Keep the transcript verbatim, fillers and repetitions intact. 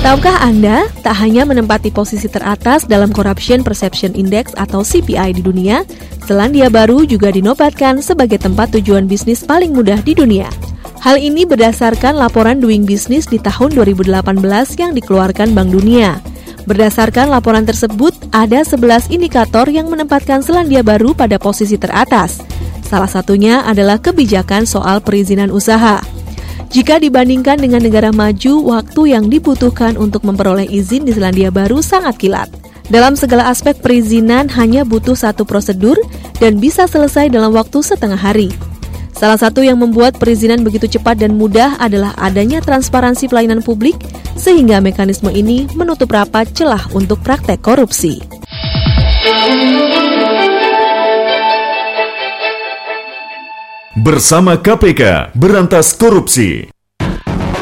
Tahukah Anda, tak hanya menempati posisi teratas dalam Corruption Perception Index atau C P I di dunia, Selandia Baru juga dinobatkan sebagai tempat tujuan bisnis paling mudah di dunia. Hal ini berdasarkan laporan Doing Business di tahun dua ribu delapan belas yang dikeluarkan Bank Dunia. Berdasarkan laporan tersebut, ada sebelas indikator yang menempatkan Selandia Baru pada posisi teratas. Salah satunya adalah kebijakan soal perizinan usaha. Jika dibandingkan dengan negara maju, waktu yang dibutuhkan untuk memperoleh izin di Selandia Baru sangat kilat. Dalam segala aspek perizinan hanya butuh satu prosedur dan bisa selesai dalam waktu setengah hari. Salah satu yang membuat perizinan begitu cepat dan mudah adalah adanya transparansi pelayanan publik, sehingga mekanisme ini menutup rapat celah untuk praktek korupsi. Bersama K P K, berantas korupsi.